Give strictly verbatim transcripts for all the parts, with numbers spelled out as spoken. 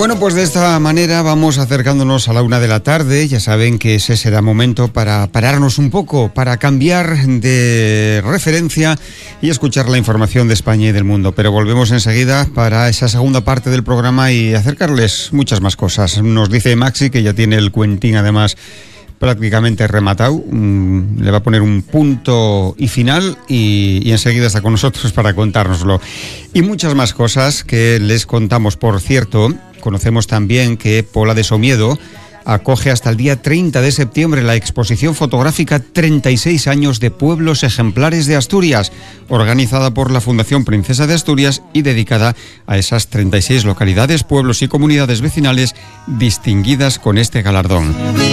Bueno, pues de esta manera vamos acercándonos a la una de la tarde. Ya saben que ese será momento para pararnos un poco, para cambiar de referencia y escuchar la información de España y del mundo. Pero volvemos enseguida para esa segunda parte del programa y acercarles muchas más cosas. Nos dice Maxi que ya tiene el cuentín además prácticamente rematado, mm, le va a poner un punto y final y, y enseguida está con nosotros para contárnoslo. Y muchas más cosas que les contamos. Por cierto, conocemos también que Pola de Somiedo acoge hasta el día treinta de septiembre la exposición fotográfica treinta y seis años de pueblos ejemplares de Asturias, organizada por la Fundación Princesa de Asturias y dedicada a esas treinta y seis localidades, pueblos y comunidades vecinales distinguidas con este galardón.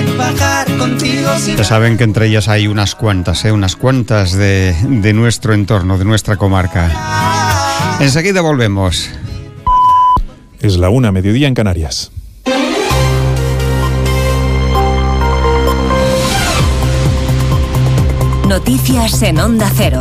Ya saben que entre ellas hay unas cuantas, ¿eh? unas cuantas de, de nuestro entorno, de nuestra comarca. Enseguida volvemos. Es la una, mediodía en Canarias. Noticias en Onda Cero.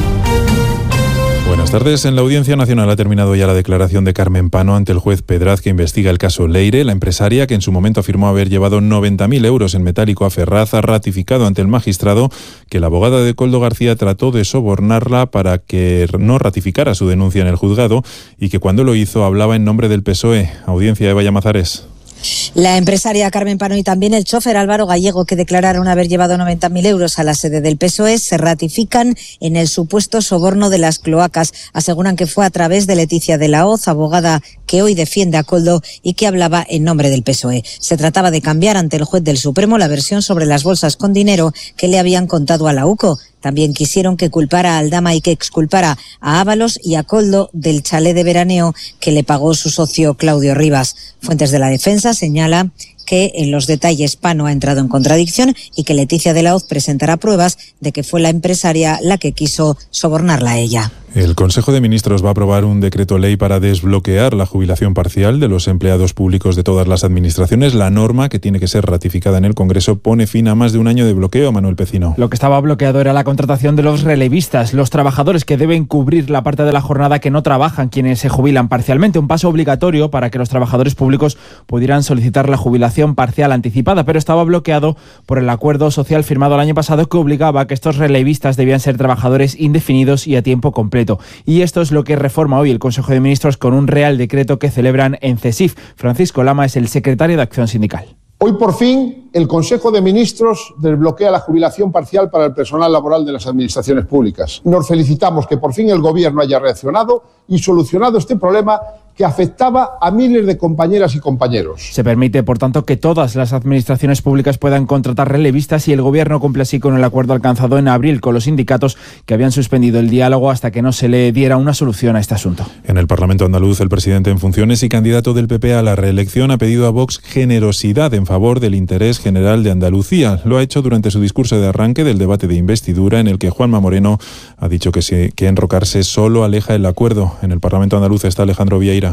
Buenas tardes. En la Audiencia Nacional ha terminado ya la declaración de Carmen Pano ante el juez Pedraz, que investiga el caso Leire. La empresaria, que en su momento afirmó haber llevado noventa mil euros en metálico a Ferraz, ha ratificado ante el magistrado que la abogada de Koldo García trató de sobornarla para que no ratificara su denuncia en el juzgado y que cuando lo hizo hablaba en nombre del P S O E. Audiencia de Vallamazares. La empresaria Carmen Pano y también el chofer Álvaro Gallego, que declararon haber llevado noventa mil euros a la sede del P S O E, se ratifican en el supuesto soborno de las cloacas. Aseguran que fue a través de Leticia de la Hoz, abogada que hoy defiende a Koldo y que hablaba en nombre del P S O E. Se trataba de cambiar ante el juez del Supremo la versión sobre las bolsas con dinero que le habían contado a la UCO. También quisieron que culpara a Aldama y que exculpara a Ábalos y a Koldo del chalet de veraneo que le pagó su socio Claudio Rivas. Fuentes de la defensa señala que en los detalles Pano ha entrado en contradicción y que Leticia de la Hoz presentará pruebas de que fue la empresaria la que quiso sobornarla a ella. El Consejo de Ministros va a aprobar un decreto ley para desbloquear la jubilación parcial de los empleados públicos de todas las administraciones. La norma, que tiene que ser ratificada en el Congreso, pone fin a más de un año de bloqueo. Manuel Pecino. Lo que estaba bloqueado era la contratación de los relevistas, los trabajadores que deben cubrir la parte de la jornada que no trabajan quienes se jubilan parcialmente. Un paso obligatorio para que los trabajadores públicos pudieran solicitar la jubilación parcial anticipada, pero estaba bloqueado por el acuerdo social firmado el año pasado que obligaba a que estos relevistas debían ser trabajadores indefinidos y a tiempo completo. Y esto es lo que reforma hoy el Consejo de Ministros con un Real Decreto que celebran en CESIF. Francisco Lama es el secretario de Acción Sindical. Hoy, por fin, el Consejo de Ministros desbloquea la jubilación parcial para el personal laboral de las administraciones públicas. Nos felicitamos que por fin el Gobierno haya reaccionado y solucionado este problema que afectaba a miles de compañeras y compañeros. Se permite, por tanto, que todas las administraciones públicas puedan contratar relevistas y el Gobierno cumple así con el acuerdo alcanzado en abril con los sindicatos que habían suspendido el diálogo hasta que no se le diera una solución a este asunto. En el Parlamento andaluz, el presidente en funciones y candidato del P P a la reelección ha pedido a Vox generosidad en favor del interés general de Andalucía. Lo ha hecho durante su discurso de arranque del debate de investidura, en el que Juanma Moreno ha dicho que, se, que enrocarse solo aleja el acuerdo. En el Parlamento andaluz está Alejandro Vieira.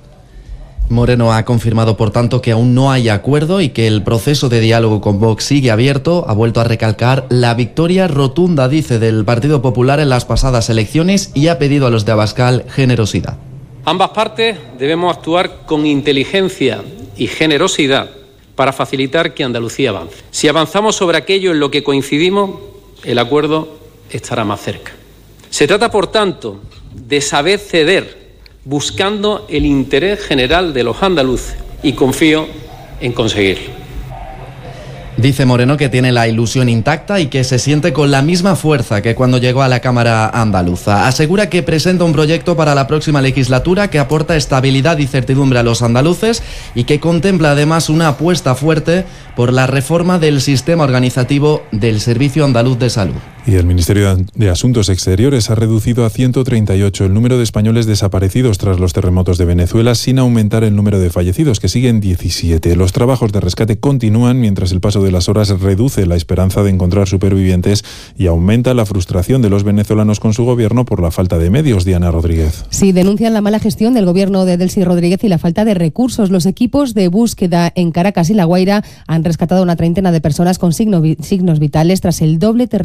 Moreno ha confirmado, por tanto, que aún no hay acuerdo y que el proceso de diálogo con Vox sigue abierto. Ha vuelto a recalcar la victoria rotunda, dice, del Partido Popular en las pasadas elecciones y ha pedido a los de Abascal generosidad. Ambas partes debemos actuar con inteligencia y generosidad para facilitar que Andalucía avance. Si avanzamos sobre aquello en lo que coincidimos, el acuerdo estará más cerca. Se trata, por tanto, de saber ceder buscando el interés general de los andaluces y confío en conseguirlo. Dice Moreno que tiene la ilusión intacta y que se siente con la misma fuerza que cuando llegó a la Cámara andaluza. Asegura que presenta un proyecto para la próxima legislatura que aporta estabilidad y certidumbre a los andaluces y que contempla además una apuesta fuerte por la reforma del sistema organizativo del Servicio Andaluz de Salud. Y el Ministerio de Asuntos Exteriores ha reducido a ciento treinta y ocho el número de españoles desaparecidos tras los terremotos de Venezuela, sin aumentar el número de fallecidos, que siguen diecisiete. Los trabajos de rescate continúan mientras el paso de las horas reduce la esperanza de encontrar supervivientes y aumenta la frustración de los venezolanos con su gobierno por la falta de medios. Diana Rodríguez. Sí, denuncian la mala gestión del gobierno de Delcy Rodríguez y la falta de recursos. Los equipos de búsqueda en Caracas y La Guaira han rescatado una treintena de personas con signo, signos vitales tras el doble terremoto que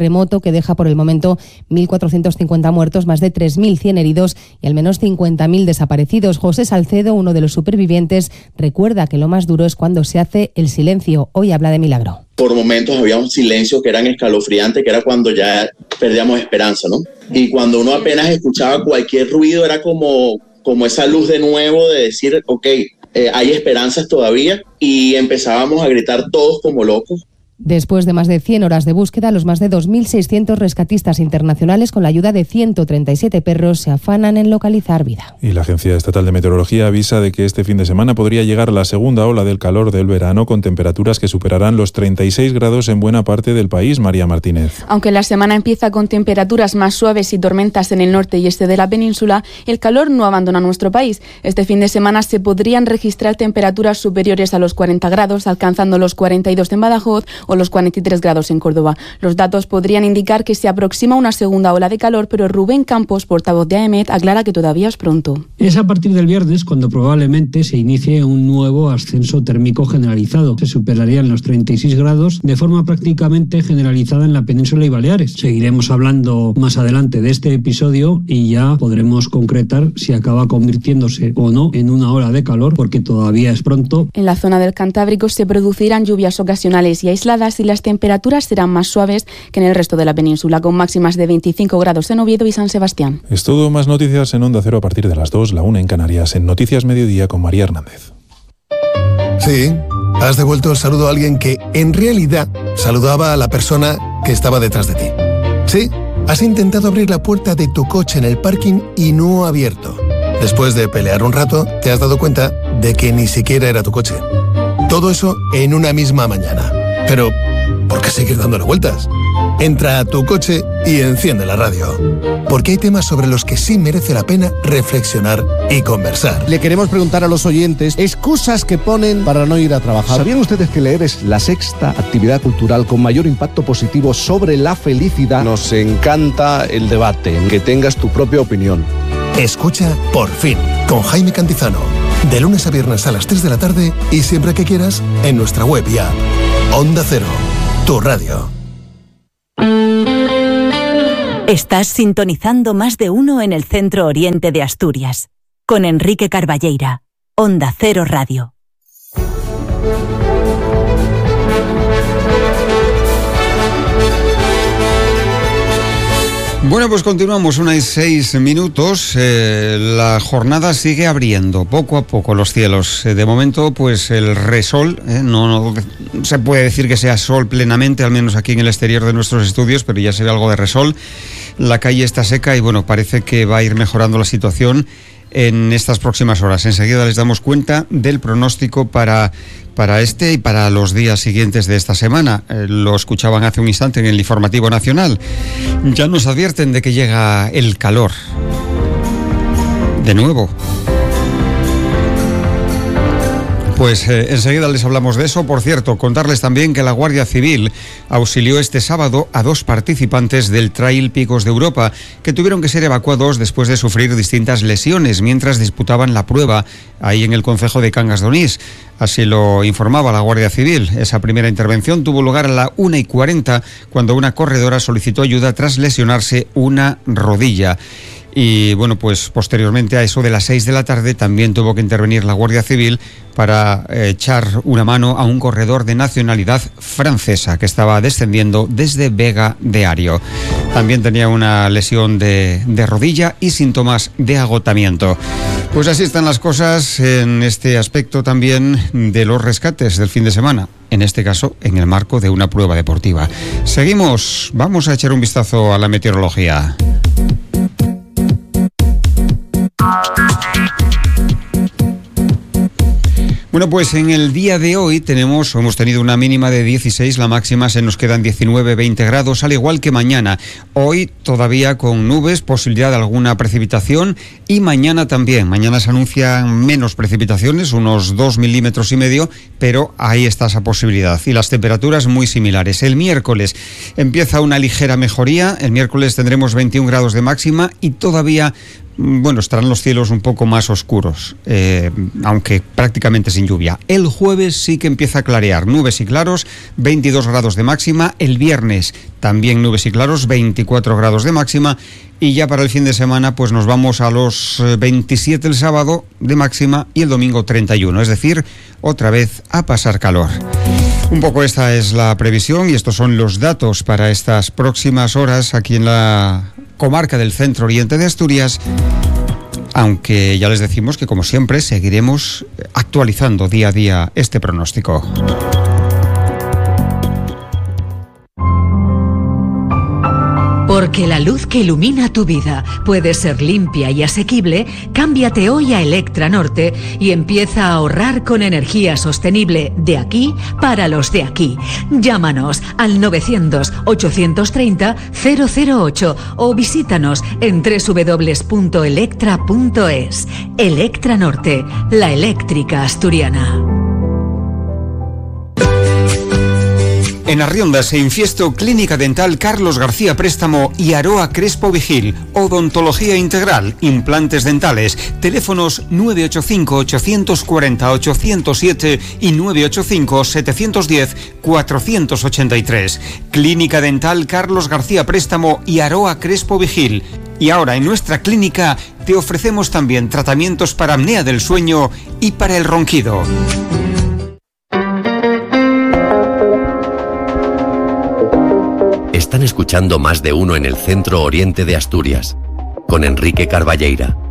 que deja por el momento mil cuatrocientos cincuenta muertos, más de tres mil cien heridos y al menos cincuenta mil desaparecidos. José Salcedo, uno de los supervivientes, recuerda que lo más duro es cuando se hace el silencio. Hoy habla de milagro. Por momentos había un silencio que era escalofriante, que era cuando ya perdíamos esperanza, ¿no? Y cuando uno apenas escuchaba cualquier ruido, era como, como esa luz de nuevo de decir, ok, eh, hay esperanzas todavía, y empezábamos a gritar todos como locos. Después de más de cien horas de búsqueda, los más de dos mil seiscientos rescatistas internacionales, con la ayuda de ciento treinta y siete perros, se afanan en localizar vida. Y la Agencia Estatal de Meteorología avisa de que este fin de semana podría llegar la segunda ola del calor del verano, con temperaturas que superarán los treinta y seis grados en buena parte del país. María Martínez. Aunque la semana empieza con temperaturas más suaves y tormentas en el norte y este de la península, el calor no abandona nuestro país. Este fin de semana se podrían registrar temperaturas superiores a los cuarenta grados, alcanzando los cuarenta y dos en Badajoz o los cuarenta y tres grados en Córdoba. Los datos podrían indicar que se aproxima una segunda ola de calor, pero Rubén Campos, portavoz de AEMET, aclara que todavía es pronto. Es a partir del viernes cuando probablemente se inicie un nuevo ascenso térmico generalizado. Se superarían los treinta y seis grados de forma prácticamente generalizada en la península y Baleares. Seguiremos hablando más adelante de este episodio y ya podremos concretar si acaba convirtiéndose o no en una ola de calor, porque todavía es pronto. En la zona del Cantábrico se producirán lluvias ocasionales y aisladas, y las temperaturas serán más suaves que en el resto de la península, con máximas de veinticinco grados en Oviedo y San Sebastián. Es todo. Más noticias en Onda Cero a partir de las dos, la una en Canarias, en Noticias Mediodía con María Hernández. Sí, has devuelto el saludo a alguien que en realidad saludaba a la persona que estaba detrás de ti. Sí, has intentado abrir la puerta de tu coche en el parking y no ha abierto. Después de pelear un rato, te has dado cuenta de que ni siquiera era tu coche. Todo eso en una misma mañana. Pero, ¿por qué seguir dándole vueltas? Entra a tu coche y enciende la radio. Porque hay temas sobre los que sí merece la pena reflexionar y conversar. Le queremos preguntar a los oyentes excusas que ponen para no ir a trabajar. ¿Sabían ustedes que leer es la sexta actividad cultural con mayor impacto positivo sobre la felicidad? Nos encanta el debate, que tengas tu propia opinión. Escucha Por Fin, con Jaime Cantizano. De lunes a viernes a las tres de la tarde y siempre que quieras en nuestra web y app. Onda Cero, tu radio. Estás sintonizando Más de Uno en el centro oriente de Asturias. Con Enrique Carballeira, Onda Cero Radio. Bueno, pues continuamos, una y seis minutos. Eh, la jornada sigue abriendo poco a poco los cielos. Eh, de momento, pues el resol, eh, no, no se puede decir que sea sol plenamente, al menos aquí en el exterior de nuestros estudios, pero ya se ve algo de resol. La calle está seca y bueno, parece que va a ir mejorando la situación en estas próximas horas. Enseguida les damos cuenta del pronóstico para, para este y para los días siguientes de esta semana. Eh, lo escuchaban hace un instante en el informativo nacional. Ya nos advierten de que llega el calor. De nuevo. Pues eh, enseguida les hablamos de eso. Por cierto, contarles también que la Guardia Civil auxilió este sábado a dos participantes del Trail Picos de Europa, que tuvieron que ser evacuados después de sufrir distintas lesiones mientras disputaban la prueba ahí en el concejo de Cangas de Onís. Así lo informaba la Guardia Civil. Esa primera intervención tuvo lugar a la una y cuarenta, cuando una corredora solicitó ayuda tras lesionarse una rodilla. Y bueno, pues posteriormente a eso de las seis de la tarde también tuvo que intervenir la Guardia Civil para eh, echar una mano a un corredor de nacionalidad francesa que estaba descendiendo desde Vega de Ario. También tenía una lesión de, de rodilla y síntomas de agotamiento. Pues así están las cosas en este aspecto también de los rescates del fin de semana. En este caso, en el marco de una prueba deportiva. Seguimos, vamos a echar un vistazo a la meteorología. Bueno, pues en el día de hoy tenemos, hemos tenido una mínima de dieciséis, la máxima se nos quedan diecinueve, veinte grados, al igual que mañana. Hoy todavía con nubes, posibilidad de alguna precipitación, y mañana también. Mañana se anuncian menos precipitaciones, unos dos milímetros y medio, pero ahí está esa posibilidad. Y las temperaturas muy similares. El miércoles empieza una ligera mejoría, el miércoles tendremos veintiún grados de máxima y todavía, bueno, estarán los cielos un poco más oscuros, eh, aunque prácticamente sin sin lluvia. El jueves sí que empieza a clarear, nubes y claros, veintidós grados de máxima. El viernes también nubes y claros, veinticuatro grados de máxima. Y ya para el fin de semana pues nos vamos a los veintisiete el sábado de máxima y el domingo treinta y uno, es decir, otra vez a pasar calor. Un poco esta es la previsión y estos son los datos para estas próximas horas aquí en la comarca del Centro Oriente de Asturias, aunque ya les decimos que como siempre seguiremos actualizando día a día este pronóstico. Porque la luz que ilumina tu vida puede ser limpia y asequible, cámbiate hoy a Electra Norte y empieza a ahorrar con energía sostenible de aquí para los de aquí. Llámanos al novecientos, ochocientos treinta, cero cero ocho o visítanos en doble u doble u doble u punto electra punto es. Electra Norte, la eléctrica asturiana. En Arrionda se Infiesto, Clínica Dental Carlos García Préstamo y Aroa Crespo Vigil. Odontología integral, implantes dentales. Teléfonos nueve ocho cinco, ocho cuatro cero, ocho cero siete y nueve ocho cinco, siete uno cero, cuatro ocho tres. Clínica Dental Carlos García Préstamo y Aroa Crespo Vigil. Y ahora en nuestra clínica te ofrecemos también tratamientos para apnea del sueño y para el ronquido. Están escuchando Más de Uno en el Centro Oriente de Asturias, con Enrique Carballeira.